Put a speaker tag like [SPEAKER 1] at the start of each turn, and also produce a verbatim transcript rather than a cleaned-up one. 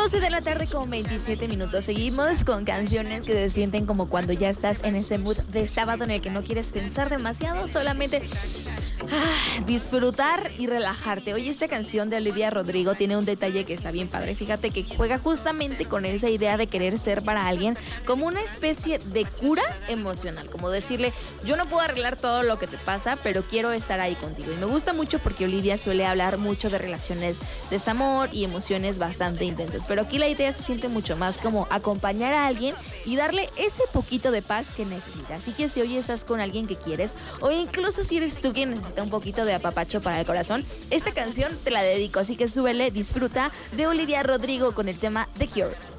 [SPEAKER 1] doce de la tarde con veintisiete minutos. Seguimos con canciones que se sienten como cuando ya estás en ese mood de sábado en el que no quieres pensar demasiado, solamente ah, disfrutar y relajarte. Oye, esta canción de Olivia Rodrigo tiene un detalle que está bien padre. Fíjate que juega justamente con esa idea de querer ser para alguien como una especie de cura emocional, como decirle, yo no puedo arreglar todo lo que te pasa, pero quiero estar ahí contigo. Y me gusta mucho porque Olivia suele hablar mucho de relaciones, desamor y emociones bastante intensas, pero aquí la idea se siente mucho más como acompañar a alguien y darle ese poquito de paz que necesita. Así que si hoy estás con alguien que quieres, o incluso si eres tú quien necesita un poquito de apapacho para el corazón, esta canción te la dedico. Así que súbele, disfruta de Olivia Rodrigo con el tema The Cure.